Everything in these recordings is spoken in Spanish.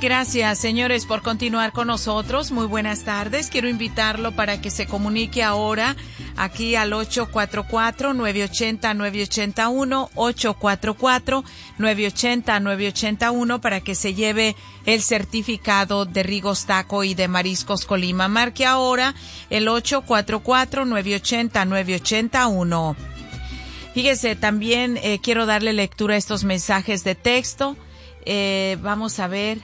Gracias, señores, por continuar con nosotros. Muy buenas tardes. Quiero invitarlo para que se comunique ahora aquí al 844-980-981, 844-980-981 para que se lleve el certificado de Rigos Taco y de Mariscos Colima. Marque ahora el 844-980-981. Fíjese, también quiero darle lectura a estos mensajes de texto. Vamos a ver.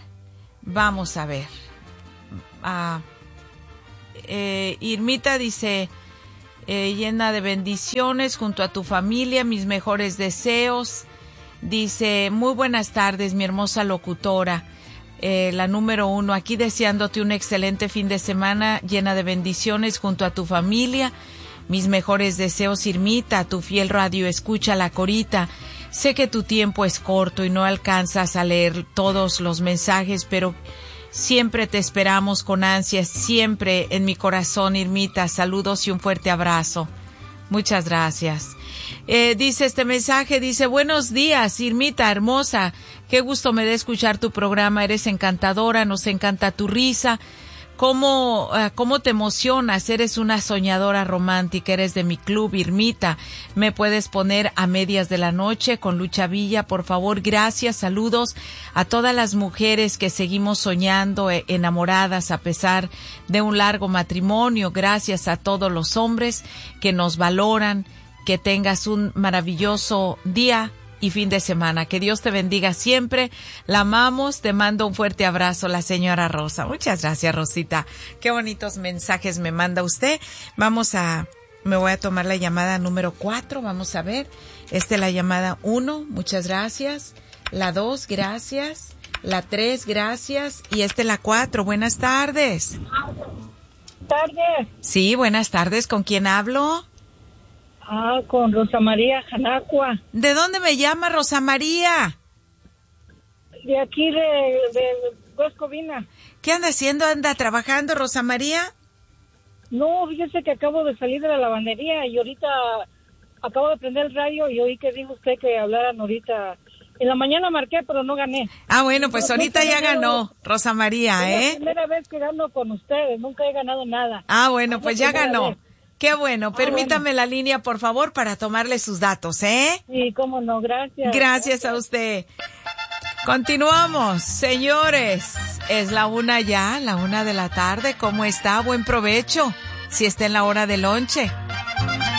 Irmita dice, llena de bendiciones junto a tu familia, mis mejores deseos. Dice, muy buenas tardes, mi hermosa locutora, la número 1, aquí deseándote un excelente fin de semana llena de bendiciones junto a tu familia. Mis mejores deseos, Irmita, tu fiel radio escucha, la Corita. Sé que tu tiempo es corto y no alcanzas a leer todos los mensajes, pero siempre te esperamos con ansias, siempre en mi corazón, Irmita. Saludos y un fuerte abrazo. Muchas gracias. Dice este mensaje, dice, buenos días, Irmita, hermosa. Qué gusto me da escuchar tu programa, eres encantadora, nos encanta tu risa. ¿Cómo te emocionas? Eres una soñadora romántica, eres de mi club, Irmita. ¿Me puedes poner a medias de la noche con Lucha Villa, por favor? Gracias, saludos a todas las mujeres que seguimos soñando, enamoradas a pesar de un largo matrimonio. Gracias a todos los hombres que nos valoran. Que tengas un maravilloso día y fin de semana. Que Dios te bendiga siempre. La amamos. Te mando un fuerte abrazo, la señora Rosa. Muchas gracias, Rosita. Qué bonitos mensajes me manda usted. Me voy a tomar la llamada número 4. Vamos a ver. La llamada 1. Muchas gracias. La 2, gracias. La 3, gracias. Y la 4. Buenas tardes. Tardes. Sí, buenas tardes. ¿Con quién hablo? Con Rosa María Janacua. ¿De dónde me llama Rosa María? De aquí, de Huescovina. ¿Qué anda haciendo? ¿Anda trabajando, Rosa María? No, fíjese que acabo de salir de la lavandería y ahorita acabo de prender el radio y oí que dijo usted que hablaran ahorita. En la mañana marqué, pero no gané. Bueno, pues ahorita ya ganó, Rosa María, Es la primera vez que gano con ustedes, nunca he ganado nada. Bueno, pues ya ganó. Vez. Qué bueno. Permítame la línea, por favor, para tomarle sus datos, ¿eh? Sí, cómo no, gracias. Gracias a usted. Continuamos, señores. Es la 1 ya, la 1 de la tarde. ¿Cómo está? Buen provecho. Si está en la hora de lonche.